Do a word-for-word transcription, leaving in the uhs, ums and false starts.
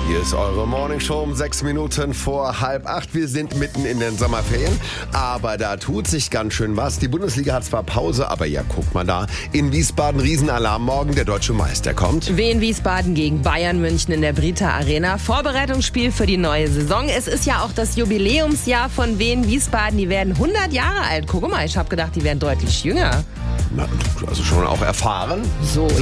Hier ist eure Morningshow um sechs Minuten vor halb acht. Wir sind mitten in den Sommerferien, aber da tut sich ganz schön was. Die Bundesliga hat zwar Pause, aber ja, guck mal da. In Wiesbaden Riesenalarm morgen, der deutsche Meister kommt. Wien Wiesbaden gegen Bayern München in der Brita Arena. Vorbereitungsspiel für die neue Saison. Es ist ja auch das Jubiläumsjahr von Wien Wiesbaden. Die werden hundert Jahre alt. Guck mal, ich habe gedacht, die wären deutlich jünger. Na, also schon auch erfahren. So.